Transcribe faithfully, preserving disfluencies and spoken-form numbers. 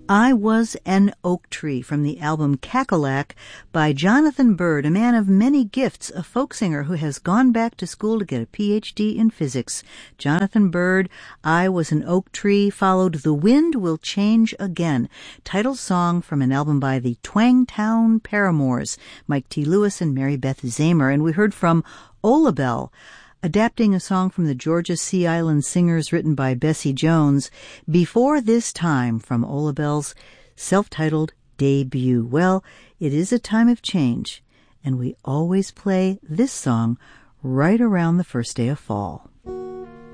I Was an Oak Tree from the album Cackalack by Jonathan Bird, a man of many gifts, a folk singer who has gone back to school to get a P H D in physics. Jonathan Bird, I Was an Oak Tree, followed The Wind Will Change Again, title song from an album by the Twangtown Paramours, Mike T. Lewis and Mary Beth Zamer. And we heard from Ola Belle, adapting a song from the Georgia Sea Island Singers written by Bessie Jones, Before This Time, from Ola Belle's self-titled debut. Well, it is a time of change, and we always play this song right around the first day of fall.